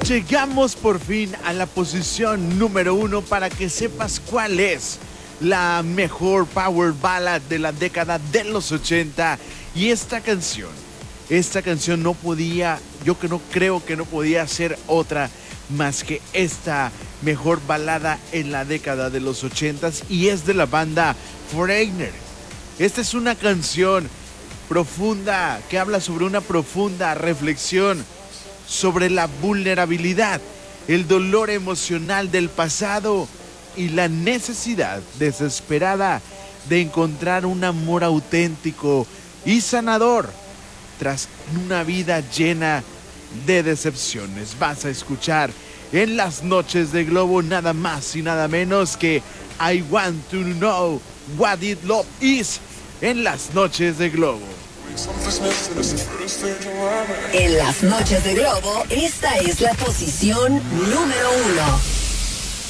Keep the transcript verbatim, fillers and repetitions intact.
Llegamos por fin a la posición número uno para que sepas cuál es la mejor power ballad de la década de los ochenta. Y esta canción, esta canción no podía, yo que no creo que no podía ser otra más que esta mejor balada en la década de los ochentas, y es de la banda Foreigner. Esta es una canción profunda que habla sobre una profunda reflexión sobre la vulnerabilidad, el dolor emocional del pasado y la necesidad desesperada de encontrar un amor auténtico y sanador tras una vida llena de decepciones. Vas a escuchar en las noches de Globo nada más y nada menos que I Want to Know What It Love Is en las noches de Globo. En las noches de Globo, esta es la posición número uno.